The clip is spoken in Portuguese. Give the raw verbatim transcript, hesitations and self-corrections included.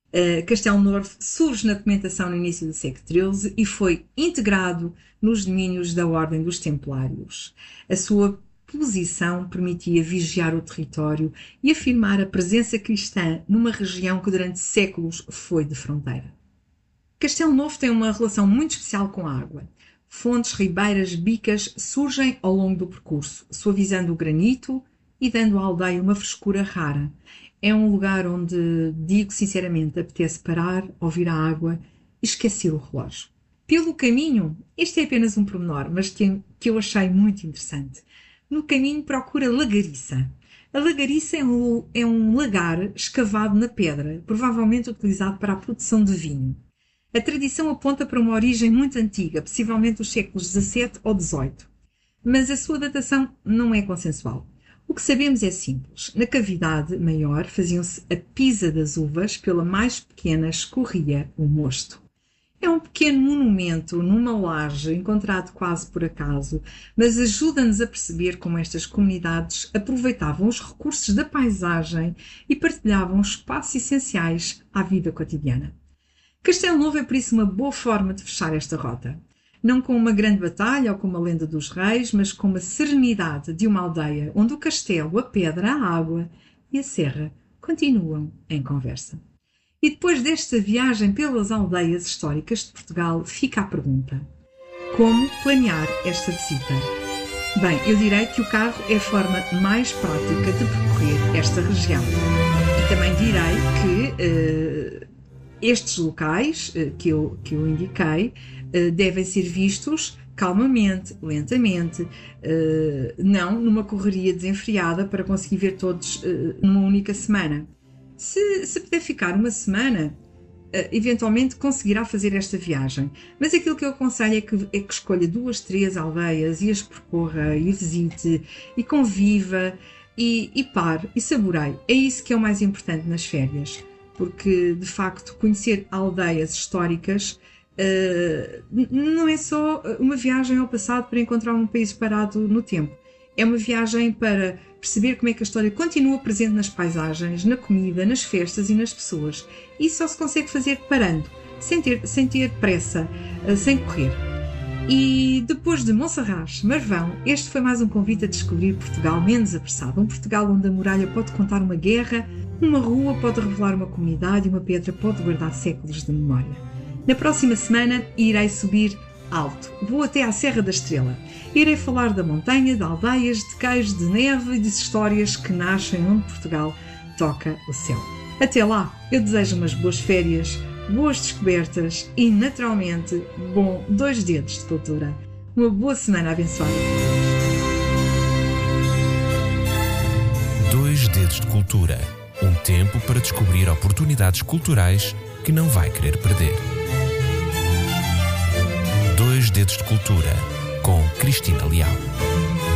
Uh, Castelo Novo surge na documentação no início do século treze e foi integrado nos domínios da Ordem dos Templários. A sua posição permitia vigiar o território e afirmar a presença cristã numa região que durante séculos foi de fronteira. Castelo Novo tem uma relação muito especial com a água. Fontes, ribeiras, bicas surgem ao longo do percurso, suavizando o granito e dando à aldeia uma frescura rara. É um lugar onde, digo sinceramente, apetece parar, ouvir a água e esquecer o relógio. Pelo caminho, este é apenas um pormenor, mas que, que eu achei muito interessante. No caminho procura lagariça. A lagariça é um, é um lagar escavado na pedra, provavelmente utilizado para a produção de vinho. A tradição aponta para uma origem muito antiga, possivelmente dos séculos dezassete ou dezoito, mas a sua datação não é consensual. O que sabemos é simples. Na cavidade maior faziam-se a pisa das uvas, pela mais pequena escorria o mosto. É um pequeno monumento numa laje, encontrado quase por acaso, mas ajuda-nos a perceber como estas comunidades aproveitavam os recursos da paisagem e partilhavam espaços essenciais à vida cotidiana. Castelo Novo é por isso uma boa forma de fechar esta rota. Não com uma grande batalha ou com uma lenda dos reis, mas com uma serenidade de uma aldeia onde o castelo, a pedra, a água e a serra continuam em conversa. E depois desta viagem pelas aldeias históricas de Portugal, fica a pergunta: como planear esta visita? Bem, eu direi que o carro é a forma mais prática de percorrer esta região. E também direi que uh, estes locais uh, que, eu, que eu indiquei uh, devem ser vistos calmamente, lentamente, uh, não numa correria desenfreada para conseguir ver todos uh, numa única semana. Se, se puder ficar uma semana, uh, eventualmente conseguirá fazer esta viagem. Mas aquilo que eu aconselho é que, é que escolha duas, três aldeias e as percorra e visite e conviva e, e pare e saboreie. É isso que é o mais importante nas férias, porque de facto conhecer aldeias históricas uh, não é só uma viagem ao passado para encontrar um país parado no tempo. É uma viagem para perceber como é que a história continua presente nas paisagens, na comida, nas festas e nas pessoas. Isso só se consegue fazer parando, sem ter, sem ter pressa, sem correr. E depois de Monserrate, Marvão, este foi mais um convite a descobrir Portugal menos apressado. Um Portugal onde a muralha pode contar uma guerra, uma rua pode revelar uma comunidade e uma pedra pode guardar séculos de memória. Na próxima semana irei subir alto. Vou até à Serra da Estrela. Irei falar da montanha, de aldeias, de queijos de neve e de histórias que nascem onde Portugal toca o céu. Até lá, eu desejo umas boas férias, boas descobertas e, naturalmente, bom dois dedos de cultura. Uma boa semana abençoada. Dois dedos de cultura. Um tempo para descobrir oportunidades culturais que não vai querer perder. Dois dedos de cultura com Cristina Leal.